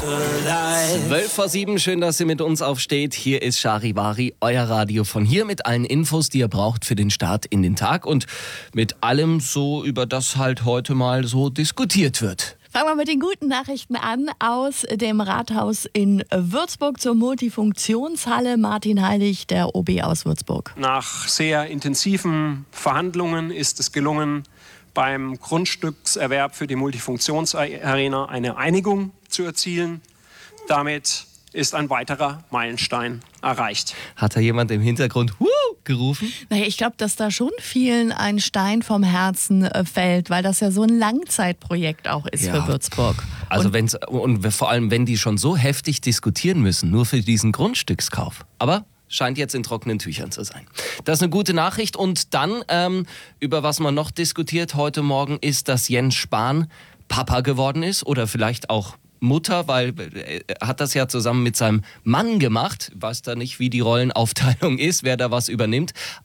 7:12, schön, dass ihr mit uns aufsteht. Hier ist Charivari, euer Radio von hier mit allen Infos, die ihr braucht für den Start in den Tag und mit allem so, über das halt heute mal so diskutiert wird. Fangen wir mit den guten Nachrichten an aus dem Rathaus in Würzburg zur Multifunktionshalle. Martin Heilig, der OB aus Würzburg. Nach sehr intensiven Verhandlungen ist es gelungen, beim Grundstückserwerb für die Multifunktionsarena eine Einigung zu erzielen. Damit ist ein weiterer Meilenstein erreicht. Hat da jemand im Hintergrund gerufen? Naja, ich glaube, dass da schon vielen ein Stein vom Herzen fällt, weil das ja so ein Langzeitprojekt auch ist für Würzburg. Also und vor allem, wenn die schon so heftig diskutieren müssen, nur für diesen Grundstückskauf. Aber scheint jetzt in trockenen Tüchern zu sein. Das ist eine gute Nachricht. Und dann, über was man noch diskutiert heute Morgen, ist, dass Jens Spahn Papa geworden ist oder vielleicht auch Mutter, weil er hat das ja zusammen mit seinem Mann gemacht. Ich weiß da nicht, wie die Rollenaufteilung ist, wer da was übernimmt.